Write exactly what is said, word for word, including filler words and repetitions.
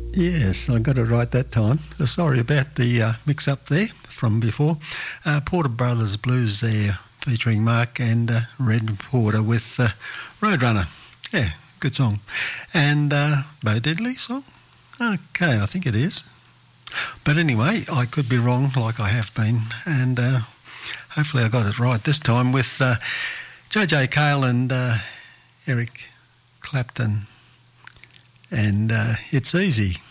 Yes, I got it right that time. Uh, Sorry about the uh, mix-up there from before. Uh, Porter Brothers Blues there, featuring Mark and uh, Red Porter with uh, Roadrunner. Yeah, good song. And uh, Bo Diddley song? Okay, I think it is. But anyway, I could be wrong like I have been, and uh, hopefully I got it right this time with uh, J J Cale and uh, Eric Clapton. And uh, It's Easy.